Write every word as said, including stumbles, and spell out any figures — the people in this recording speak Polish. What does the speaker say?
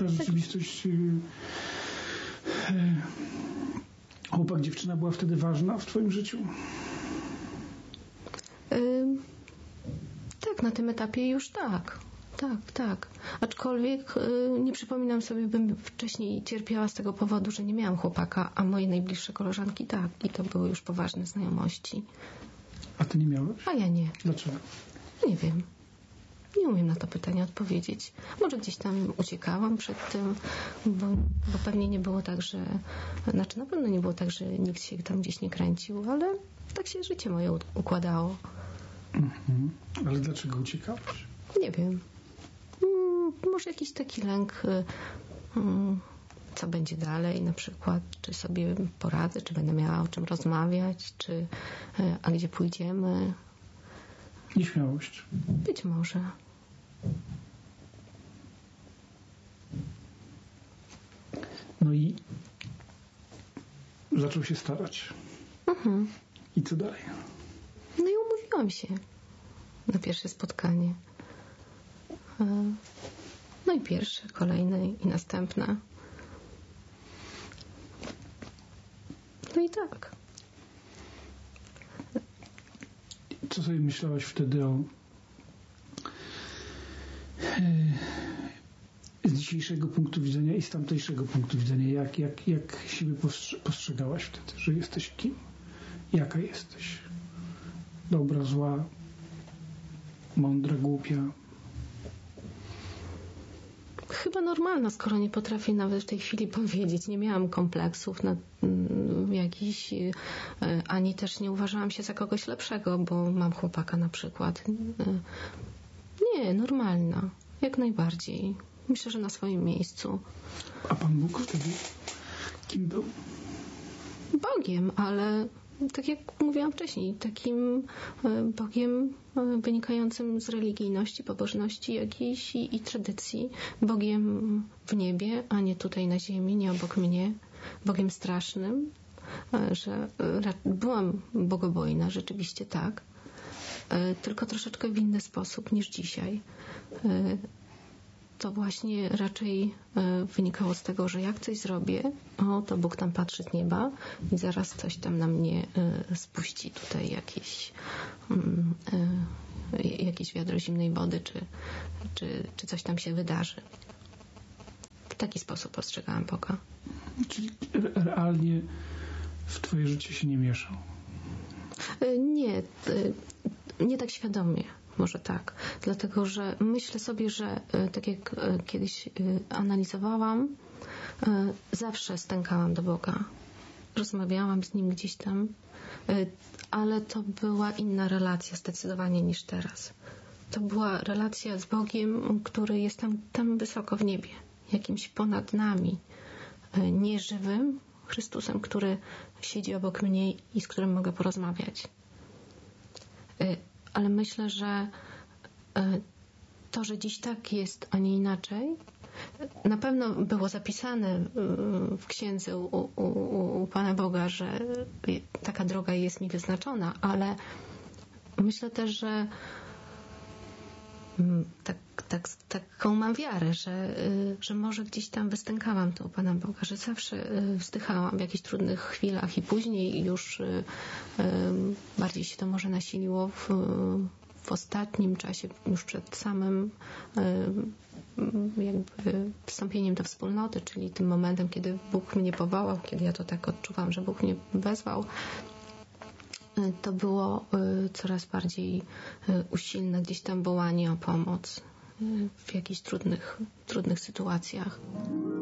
ta rzeczywistość yy, yy, chłopak, dziewczyna była wtedy ważna w twoim życiu? Yy, tak, na tym etapie już tak. Tak, tak. Aczkolwiek yy, nie przypominam sobie, bym wcześniej cierpiała z tego powodu, że nie miałam chłopaka, a moje najbliższe koleżanki tak. I to były już poważne znajomości. A ty nie miałeś? A ja nie. Dlaczego? Nie wiem. Nie umiem na to pytanie odpowiedzieć. Może gdzieś tam uciekałam przed tym, bo, bo pewnie nie było tak, że... Znaczy na pewno nie było tak, że nikt się tam gdzieś nie kręcił, ale tak się życie moje układało. Mhm. Ale dlaczego uciekałeś? Nie wiem. Hmm, może jakiś taki lęk, hmm, co będzie dalej na przykład, czy sobie poradzę, czy będę miała o czym rozmawiać, czy a gdzie pójdziemy. Nieśmiałość. Być może. No i zaczął się starać. Mhm. I co dalej? No i umówiłam się na pierwsze spotkanie. No i pierwsze, kolejne i następne. No i tak. Co sobie myślałaś wtedy o z dzisiejszego punktu widzenia i z tamtejszego punktu widzenia? Jak, jak, jak siebie postrzegałaś wtedy? Że jesteś kim? Jaka jesteś? Dobra, zła, mądra, głupia? Chyba normalna, skoro nie potrafię nawet w tej chwili powiedzieć. Nie miałam kompleksów na, m, jakiś, y, ani też nie uważałam się za kogoś lepszego, bo mam chłopaka na przykład. Y, nie, normalna. Jak najbardziej. Myślę, że na swoim miejscu. A Pan Bóg wtedy kim był? Bogiem, ale tak jak mówiłam wcześniej, takim Bogiem wynikającym z religijności, pobożności jakiejś i, i tradycji. Bogiem w niebie, a nie tutaj na ziemi, nie obok mnie. Bogiem strasznym, że byłam bogobojna, rzeczywiście tak, tylko troszeczkę w inny sposób niż dzisiaj. To właśnie raczej wynikało z tego, że jak coś zrobię, o, to Bóg tam patrzy z nieba i zaraz coś tam na mnie spuści tutaj jakieś, jakieś wiadro zimnej wody, czy, czy, czy coś tam się wydarzy. W taki sposób postrzegałam Boga. Czyli realnie w twoje życie się nie mieszał? Nie, nie tak świadomie. Może tak. Dlatego, że myślę sobie, że tak jak kiedyś analizowałam, zawsze stękałam do Boga. Rozmawiałam z Nim gdzieś tam, ale to była inna relacja zdecydowanie niż teraz. To była relacja z Bogiem, który jest tam, tam wysoko w niebie, jakimś ponad nami, nieżywym Chrystusem, który siedzi obok mnie i z którym mogę porozmawiać. Ale myślę, że to, że dziś tak jest, a nie inaczej, na pewno było zapisane w księdze u, u, u Pana Boga, że taka droga jest mi wyznaczona, ale myślę też, że tak, tak, taką mam wiarę, że, że może gdzieś tam wystękałam tu u Pana Boga, że zawsze wzdychałam w jakichś trudnych chwilach i później już bardziej się to może nasiliło w, w ostatnim czasie, już przed samym jakby wstąpieniem do wspólnoty, czyli tym momentem, kiedy Bóg mnie powołał, kiedy ja to tak odczuwam, że Bóg mnie wezwał. To było coraz bardziej usilne gdzieś tam wołanie o pomoc w jakichś trudnych, trudnych sytuacjach.